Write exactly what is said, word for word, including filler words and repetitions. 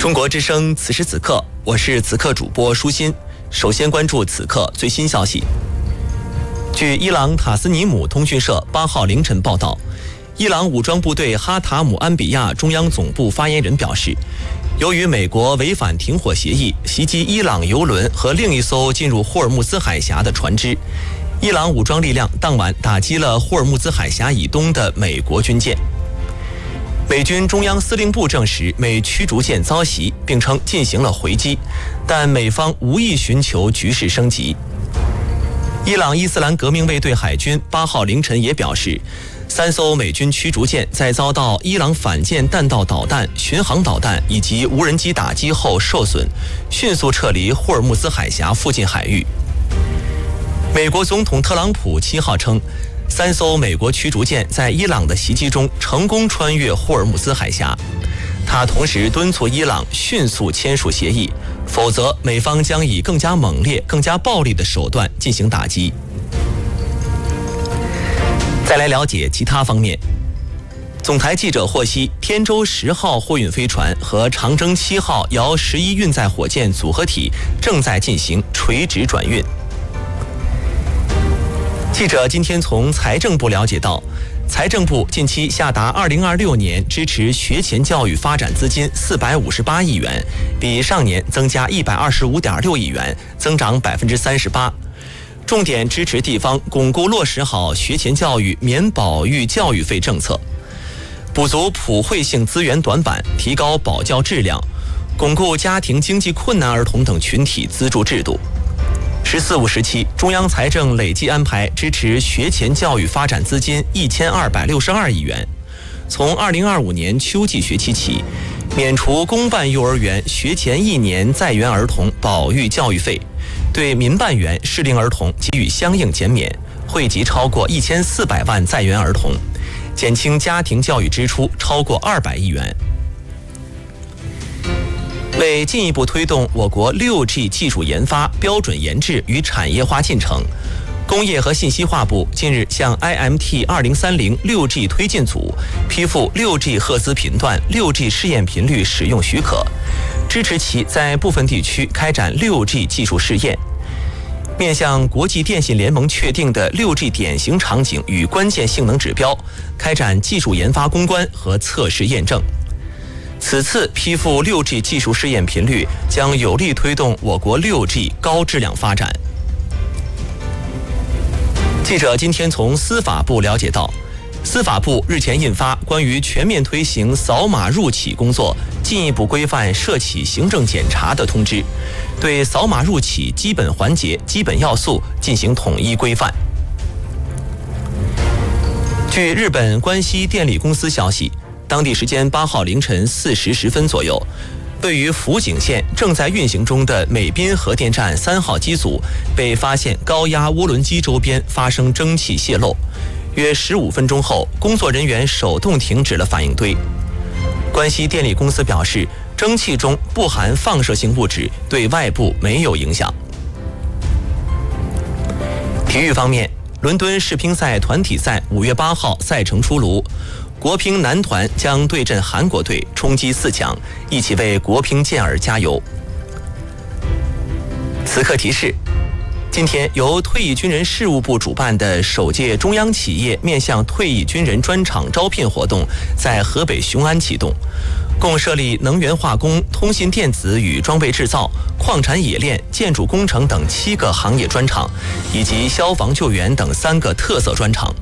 中国之声，此时此刻，我是此刻主播舒心。首先关注此刻最新消息。据伊朗塔斯尼姆通讯社八号凌晨报道，伊朗武装部队哈塔姆安比亚中央总部发言人表示，由于美国违反停火协议，袭击伊朗油轮和另一艘进入霍尔木兹海峡的船只，伊朗武装力量当晚打击了霍尔木兹海峡以东的美国军舰。美军中央司令部证实美驱逐舰遭袭，并称进行了回击，但美方无意寻求局势升级。伊朗伊斯兰革命卫队海军八号凌晨也表示，三艘美军驱逐舰在遭到伊朗反舰弹道导弹、巡航导弹以及无人机打击后受损，迅速撤离霍尔木兹海峡附近海域。美国总统特朗普七号称，三艘美国驱逐舰在伊朗的袭击中成功穿越霍尔木兹海峡。他同时敦促伊朗迅速签署协议，否则美方将以更加猛烈、更加暴力的手段进行打击。再来了解其他方面。总台记者获悉，天舟十号货运飞船和长征七号遥十一运载火箭组合体正在进行垂直转运。记者今天从财政部了解到，财政部近期下达二零二六年支持学前教育发展资金四百五十八亿元，比上年增加一百二十五点六亿元，增长百分之三十八。重点支持地方巩固落实好学前教育免保育教育费政策，补足普惠性资源短板，提高保教质量，巩固家庭经济困难儿童等群体资助制度。十四五时期，中央财政累计安排支持学前教育发展资金一千二百六十二亿元。从二零二五年秋季学期起，免除公办幼儿园学前一年在园儿童保育教育费，对民办园适龄儿童给予相应减免，惠及超过一千四百万在园儿童，减轻家庭教育支出超过二百亿元。为进一步推动我国 六 G 技术研发、标准研制与产业化进程，工业和信息化部近日向 I M T 二零三零 六 G 推进组批复 六 G 赫兹频段 六 G 试验频率使用许可，支持其在部分地区开展 六 G 技术试验。面向国际电信联盟确定的 六 G 典型场景与关键性能指标，开展技术研发攻关和测试验证。此次批复 六 G 技术试验频率将有力推动我国 六 G 高质量发展。记者今天从司法部了解到，司法部日前印发关于全面推行扫码入企工作，进一步规范涉企行政检查的通知，对扫码入企基本环节、基本要素进行统一规范。据日本关西电力公司消息，当地时间八号凌晨四时十分左右，位于福井县正在运行中的美滨核电站三号机组被发现高压涡轮机周边发生蒸汽泄漏，约十五分钟后，工作人员手动停止了反应堆。关西电力公司表示，蒸汽中不含放射性物质，对外部没有影响。体育方面，伦敦世乒赛团体赛五月八号赛程出炉，国乒男团将对阵韩国队，冲击四强，一起为国乒健儿加油。此刻提示，今天由退役军人事务部主办的首届中央企业面向退役军人专场招聘活动在河北雄安启动，共设立能源化工、通信电子与装备制造、矿产冶炼、建筑工程等七个行业专场，以及消防救援等三个特色专场。